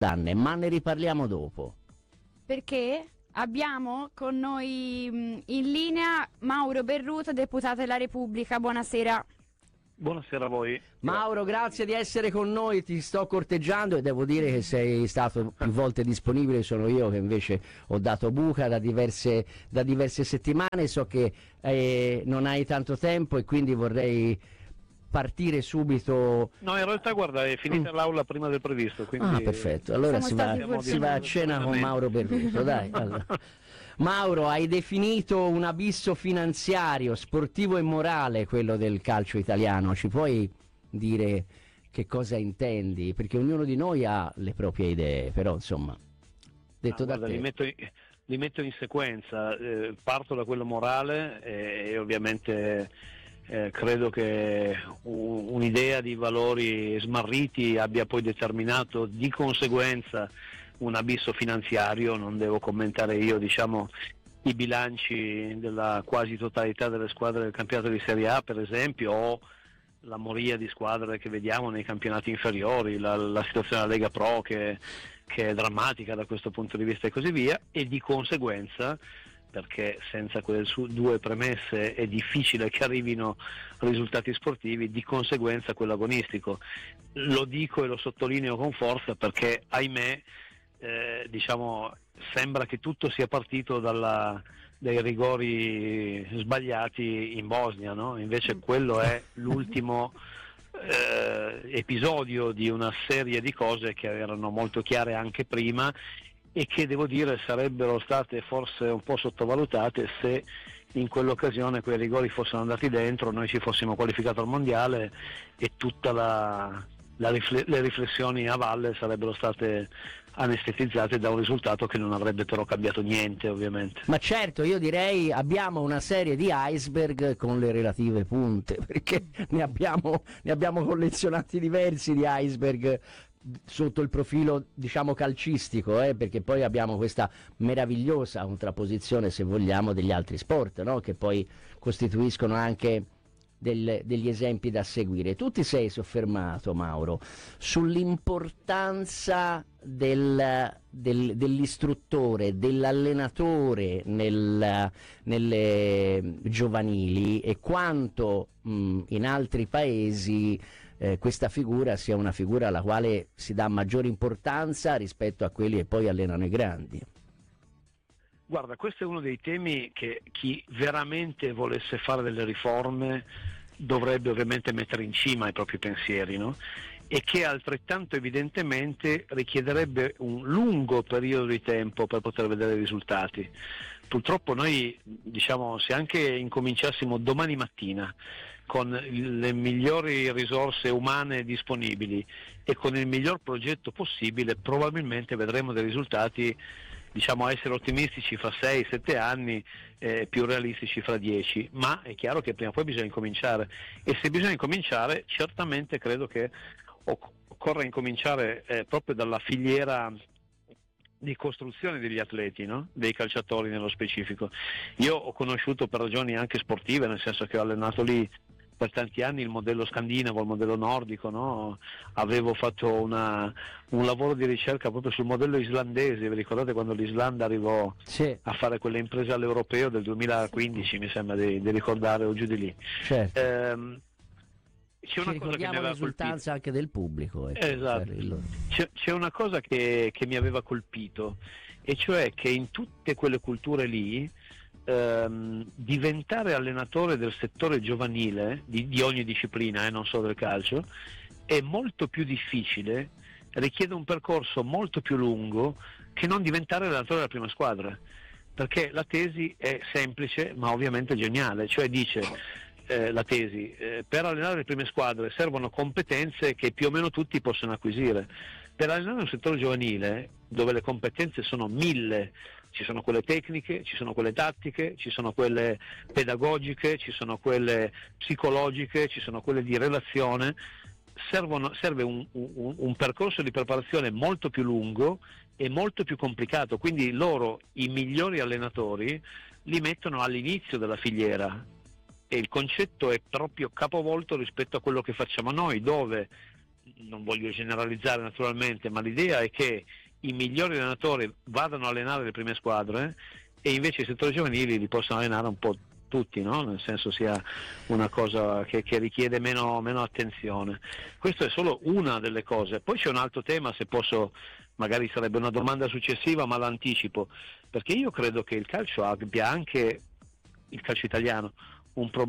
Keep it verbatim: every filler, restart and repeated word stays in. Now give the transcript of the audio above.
Tanne, ma ne riparliamo dopo. Perché abbiamo con noi mh, in linea Mauro Berruto, deputato della Repubblica. Buonasera. Buonasera a voi. Mauro, grazie di essere con noi, ti sto corteggiando e devo dire che sei stato più volte disponibile, sono io che invece ho dato buca da diverse, da diverse settimane, so che eh, non hai tanto tempo e quindi vorrei partire subito. No, in realtà guarda, è finita mm. l'aula prima del previsto, quindi... Ah, perfetto, allora si va, si va a cena con Mauro Berruto, dai. Allora. Mauro, hai definito un abisso finanziario, sportivo e morale quello del calcio italiano, ci puoi dire che cosa intendi? Perché ognuno di noi ha le proprie idee, però insomma, detto ah, da guarda, te. Li metto in, li metto in sequenza, eh, parto da quello morale e, e ovviamente eh, credo che un, un'idea di valori smarriti abbia poi determinato di conseguenza un abisso finanziario. Non devo commentare io, diciamo, i bilanci della quasi totalità delle squadre del campionato di Serie A, per esempio, o la moria di squadre che vediamo nei campionati inferiori, la, la situazione della Lega Pro che, che è drammatica da questo punto di vista e così via, e di conseguenza, perché senza quelle due premesse è difficile che arrivino risultati sportivi, di conseguenza quello agonistico. Lo dico e lo sottolineo con forza perché, ahimè, Eh, diciamo, sembra che tutto sia partito dalla, dai rigori sbagliati in Bosnia, no? Invece quello è l'ultimo eh, episodio di una serie di cose che erano molto chiare anche prima e che, devo dire, sarebbero state forse un po' sottovalutate se in quell'occasione quei rigori fossero andati dentro, noi ci fossimo qualificati al mondiale e tutta la La rifle- le riflessioni a valle sarebbero state anestetizzate da un risultato che non avrebbe però cambiato niente, ovviamente. Ma certo, io direi abbiamo una serie di iceberg con le relative punte, perché ne abbiamo, ne abbiamo collezionati diversi di iceberg sotto il profilo, diciamo, calcistico, eh, perché poi abbiamo questa meravigliosa contrapposizione, se vogliamo, degli altri sport, no? Che poi costituiscono anche Del, degli esempi da seguire. Tu ti sei soffermato, Mauro, sull'importanza del, del, dell'istruttore, dell'allenatore nel, nelle giovanili e quanto mh, in altri paesi eh, questa figura sia una figura alla quale si dà maggiore importanza rispetto a quelli che poi allenano i grandi. Guarda, questo è uno dei temi che chi veramente volesse fare delle riforme dovrebbe ovviamente mettere in cima ai propri pensieri, no? E che altrettanto evidentemente richiederebbe un lungo periodo di tempo per poter vedere i risultati. Purtroppo noi, diciamo, se anche incominciassimo domani mattina con le migliori risorse umane disponibili e con il miglior progetto possibile, probabilmente vedremo dei risultati, diciamo, essere ottimistici fra sei sette anni, eh, più realistici fra dieci, ma è chiaro che prima o poi bisogna incominciare, e se bisogna incominciare, certamente credo che occorra incominciare eh, proprio dalla filiera di costruzione degli atleti, no? Dei calciatori nello specifico. Io ho conosciuto, per ragioni anche sportive, nel senso che ho allenato lì per tanti anni, il modello scandinavo, il modello nordico, no? Avevo fatto una, un lavoro di ricerca proprio sul modello islandese. Vi ricordate quando l'Islanda arrivò sì. a fare quelle imprese all'europeo del duemilaquindici, mi sembra di, di ricordare, o giù di lì. Certo. Ehm, c'è Ci una cosa che mi aveva l'esultanza colpito. anche del pubblico. Ecco, esatto. C'è, c'è una cosa che, che mi aveva colpito, e cioè che in tutte quelle culture lì ehm, diventare allenatore del settore giovanile di, di ogni disciplina, eh, non solo del calcio, è molto più difficile, richiede un percorso molto più lungo che non diventare allenatore della prima squadra, perché la tesi è semplice ma ovviamente geniale, cioè dice eh, la tesi eh, per allenare le prime squadre servono competenze che più o meno tutti possono acquisire. Per allenare un settore giovanile, dove le competenze sono mille, ci sono quelle tecniche, ci sono quelle tattiche, ci sono quelle pedagogiche, ci sono quelle psicologiche, ci sono quelle di relazione, servono, serve un, un, un percorso di preparazione molto più lungo e molto più complicato, quindi loro, i migliori allenatori, li mettono all'inizio della filiera, e il concetto è proprio capovolto rispetto a quello che facciamo noi, dove non voglio generalizzare naturalmente, ma l'idea è che i migliori allenatori vadano a allenare le prime squadre e invece i settori giovanili li possano allenare un po' tutti, no? Nel senso sia una cosa che, che richiede meno, meno attenzione. Questa è solo una delle cose. Poi c'è un altro tema, se posso, magari sarebbe una domanda successiva, ma l'anticipo, perché io credo che il calcio abbia anche, il calcio italiano, un problema